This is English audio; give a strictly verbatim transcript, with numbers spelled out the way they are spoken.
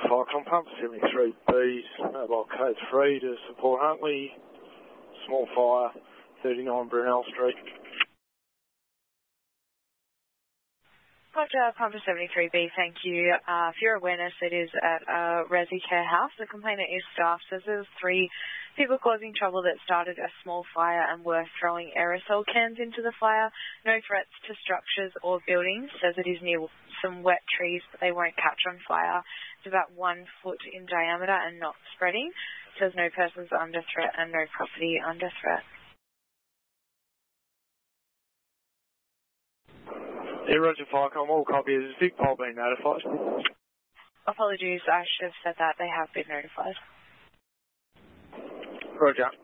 Firecom Pump seventy-three B's, mobile code three to support Huntley, small fire, thirty-nine Brunel Street. Roger, Pumper seventy-three B, thank you. Uh, for your awareness, it is at a Resi Care House. The complainant is staff, says there's three people causing trouble that started a small fire and were throwing aerosol cans into the fire. No threats to structures or buildings, says it is near some wet trees, but they won't catch on fire. It's about one foot in diameter and not spreading. Says no persons under threat and no property under threat. Yeah, Roger, Firecom, all copies. Has Vic Pole been notified? Apologies, I should have said that. They have been notified. Roger.